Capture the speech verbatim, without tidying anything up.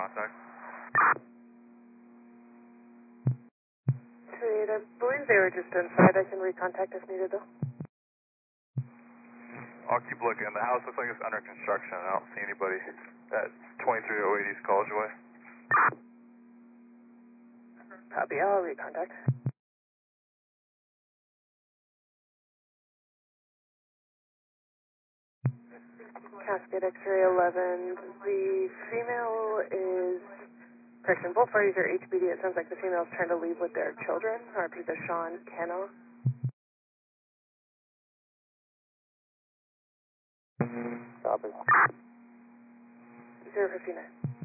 contact. Sweet, I believe they were just inside. I can recontact if needed, though. I'll keep looking. The house looks like it's under construction. I don't see anybody. That's twenty-three oh eight East College Way. Copy, I'll recontact. Cascade X-ray eleven. The female is, correction, both parties are H B D. It sounds like the female's trying to leave with their children. Or repeat the Sean Keno. Copy. zero fifty-nine.